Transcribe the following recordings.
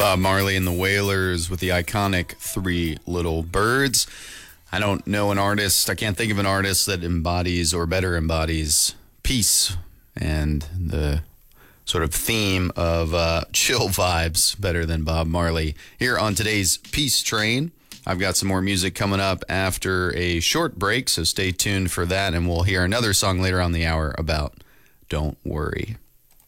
Bob Marley and the Wailers with the iconic Three Little Birds. I don't know an artist, I can't think of an artist that embodies or better embodies peace and the sort of theme of chill vibes better than Bob Marley. Here on today's Peace Train, I've got some more music coming up after a short break, so stay tuned for that, and we'll hear another song later on the hour about Don't Worry.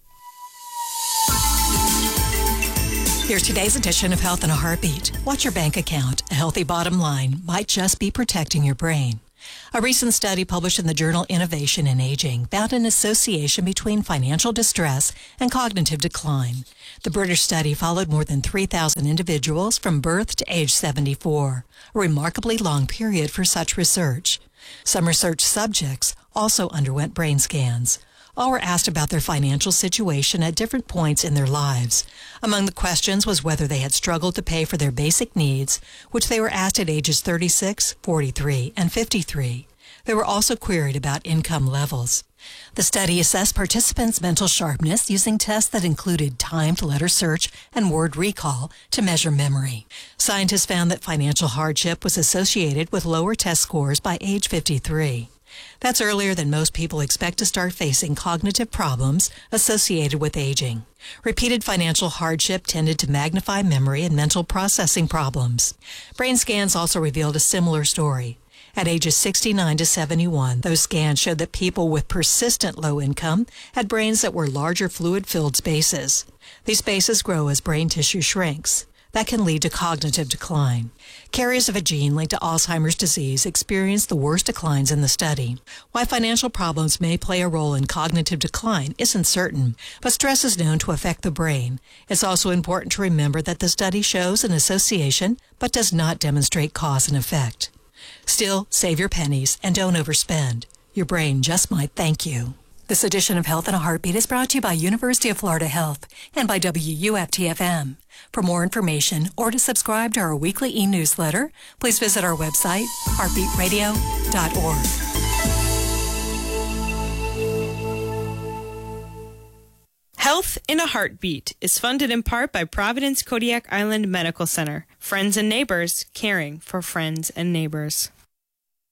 Here's today's edition of Health in a Heartbeat. Watch your bank account. A healthy bottom line might just be protecting your brain. A recent study published in the journal Innovation in Aging found an association between financial distress and cognitive decline. The British study followed more than 3,000 individuals from birth to age 74, a remarkably long period for such research. Some research subjects also underwent brain scans. All were asked about their financial situation at different points in their lives. Among the questions was whether they had struggled to pay for their basic needs, which they were asked at ages 36, 43, and 53. They were also queried about income levels. The study assessed participants' mental sharpness using tests that included timed letter search and word recall to measure memory. Scientists found that financial hardship was associated with lower test scores by age 53. That's earlier than most people expect to start facing cognitive problems associated with aging. Repeated financial hardship tended to magnify memory and mental processing problems. Brain scans also revealed a similar story. At ages 69 to 71, those scans showed that people with persistent low income had brains that were larger fluid-filled spaces. These spaces grow as brain tissue shrinks. That can lead to cognitive decline. Carriers of a gene linked to Alzheimer's disease experienced the worst declines in the study. Why financial problems may play a role in cognitive decline isn't certain, but stress is known to affect the brain. It's also important to remember that the study shows an association, but does not demonstrate cause and effect. Still, save your pennies and don't overspend. Your brain just might thank you. This edition of Health in a Heartbeat is brought to you by University of Florida Health and by WUFT-FM. For more information or to subscribe to our weekly e-newsletter, please visit our website, heartbeatradio.org. Health in a Heartbeat is funded in part by Providence Kodiak Island Medical Center. Friends and neighbors caring for friends and neighbors.